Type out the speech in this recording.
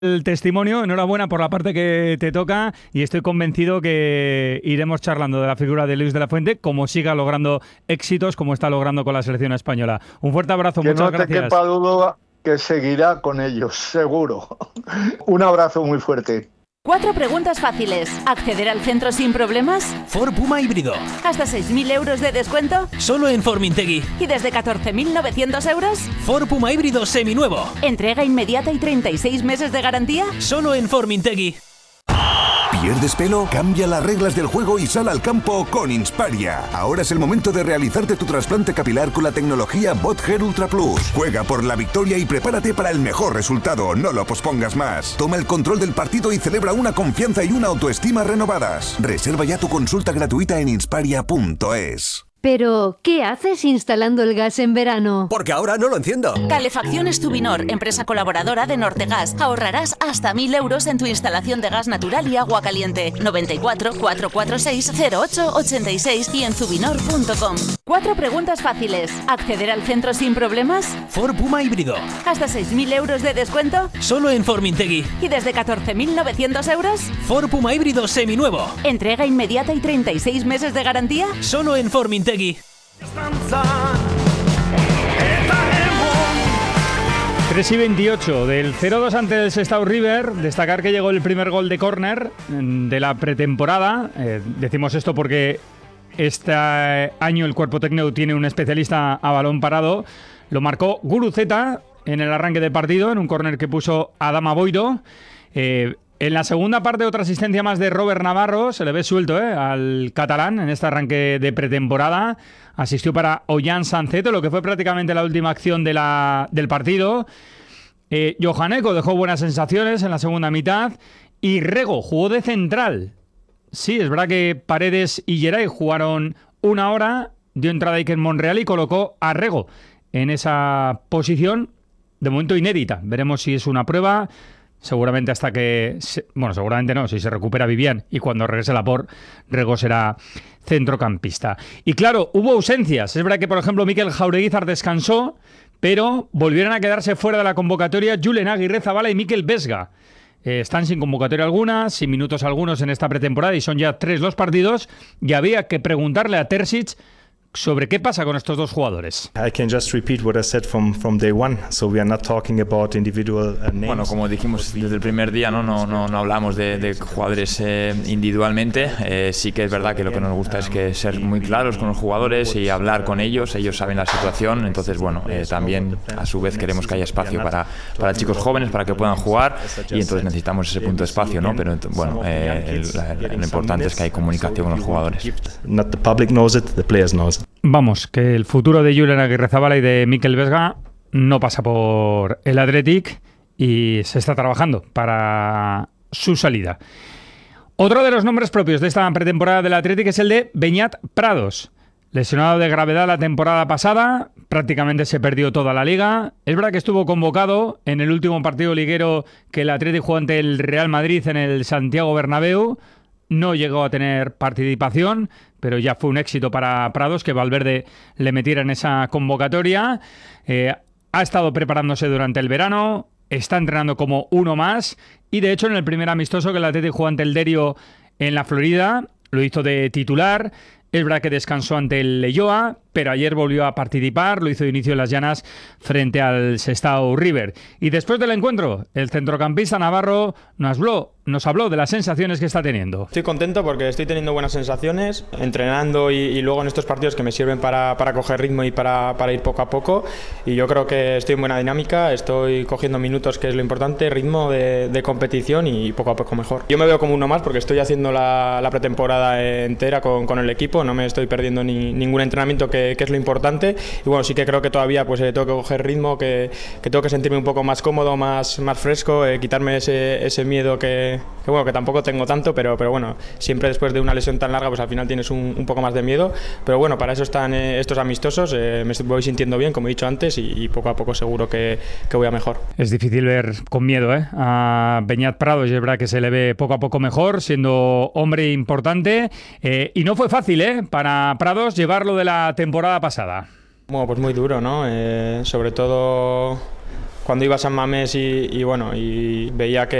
el testimonio, enhorabuena por la parte que te toca y estoy convencido que iremos charlando de la figura de Luis de la Fuente, como siga logrando éxitos, como está logrando con la selección española. Un fuerte abrazo, Que muchas no te gracias. quepa duda que seguirá con ellos, seguro. Un abrazo muy fuerte. 4 preguntas fáciles. ¿Acceder al centro sin problemas? Ford Puma híbrido. ¿Hasta 6.000 euros de descuento? Solo en Formintegui. ¿Y desde 14.900 euros? Ford Puma híbrido seminuevo. ¿Entrega inmediata y 36 meses de garantía? Solo en Formintegui. ¿Pierdes pelo? Cambia las reglas del juego y sal al campo con Insparia. Ahora es el momento de realizarte tu trasplante capilar con la tecnología BotHair Ultra Plus. Juega por la victoria y prepárate para el mejor resultado. No lo pospongas más. Toma el control del partido y celebra una confianza y una autoestima renovadas. Reserva ya tu consulta gratuita en insparia.es. Pero, ¿qué haces instalando el gas en verano? Porque ahora no lo enciendo. Calefacciones Tubinor, empresa colaboradora de Nortegas. Ahorrarás hasta 1.000 euros en tu instalación de gas natural y agua caliente. 94 446 08 86 y en Tubinor.com. 4 preguntas fáciles. ¿Acceder al centro sin problemas? Ford Puma híbrido. ¿Hasta 6.000 euros de descuento? Solo en Formintegui. ¿Y desde 14.900 euros? Ford Puma híbrido seminuevo. ¿Entrega inmediata y 36 meses de garantía? Solo en Formintegui. 3:28 del 0-2 ante el Sestao River. Destacar que llegó el primer gol de córner de la pretemporada. Decimos esto porque este año el cuerpo técnico tiene un especialista a balón parado. Lo marcó Guruceta en el arranque del partido, en un córner que puso Adama Boiro. En la segunda parte, otra asistencia más de Robert Navarro. Se le ve suelto al catalán en este arranque de pretemporada. Asistió para Ollán Sanceto, lo que fue prácticamente la última acción del partido. Johaneko dejó buenas sensaciones en la segunda mitad. Y Rego jugó de central. Sí, es verdad que Paredes y Geray jugaron una hora. Dio entrada Iker Monreal y colocó a Rego en esa posición. De momento inédita. Veremos si es una prueba. Seguramente hasta que... Bueno, seguramente no, si se recupera Vivian y cuando regrese Laporte, Rego será centrocampista. Y claro, hubo ausencias. Es verdad que, por ejemplo, Mikel Jaureguizar descansó, pero volvieron a quedarse fuera de la convocatoria Julen Aguirrezabala y Mikel Vesga. Están sin convocatoria alguna, sin minutos algunos en esta pretemporada y son ya 3 los partidos. Y había que preguntarle a Terzic sobre qué pasa con estos dos jugadores. Bueno, como dijimos desde el primer día, no hablamos de jugadores individualmente. Sí que es verdad que lo que nos gusta es que ser muy claros con los jugadores y hablar con ellos. Ellos saben la situación, entonces bueno, también a su vez queremos que haya espacio para chicos jóvenes para que puedan jugar y entonces necesitamos ese punto de espacio, ¿no? Pero bueno, lo importante es que hay comunicación con los jugadores. Vamos, que el futuro de Julen Aguirrezabala y de Mikel Vesga no pasa por el Athletic y se está trabajando para su salida. Otro de los nombres propios de esta pretemporada del Athletic es el de Beñat Prados. Lesionado de gravedad la temporada pasada, prácticamente se perdió toda la liga. Es verdad que estuvo convocado en el último partido liguero que el Athletic jugó ante el Real Madrid en el Santiago Bernabéu. No llegó a tener participación, pero ya fue un éxito para Prados que Valverde le metiera en esa convocatoria. Ha estado preparándose durante el verano, está entrenando como uno más y de hecho en el primer amistoso que el Athletic jugó ante el Derio en la Florida, lo hizo de titular. Es verdad que descansó ante el Leioa, pero ayer volvió a participar, lo hizo de inicio en las llanas frente al Sestao River. Y después del encuentro, el centrocampista navarro nos habló de las sensaciones que está teniendo. Estoy contento porque estoy teniendo buenas sensaciones, entrenando y luego en estos partidos que me sirven para coger ritmo y para ir poco a poco. Y yo creo que estoy en buena dinámica, estoy cogiendo minutos, que es lo importante, ritmo de competición y poco a poco mejor. Yo me veo como uno más porque estoy haciendo la pretemporada entera con el equipo, no me estoy perdiendo ningún entrenamiento que es lo importante y bueno, sí que creo que todavía pues tengo que coger ritmo, que tengo que sentirme un poco más cómodo, más fresco, quitarme ese miedo que bueno, que tampoco tengo tanto, pero bueno, siempre después de una lesión tan larga pues al final tienes un poco más de miedo, pero bueno, para eso están estos amistosos, me voy sintiendo bien, como he dicho antes, y poco a poco seguro que voy a mejor. Es difícil ver con miedo a Beñat Prados, y es verdad que se le ve poco a poco mejor, siendo hombre importante, y no fue fácil para Prados llevarlo de la temporada pasada. Bueno, pues muy duro, ¿no? Sobre todo cuando iba a San Mamés y bueno, y veía que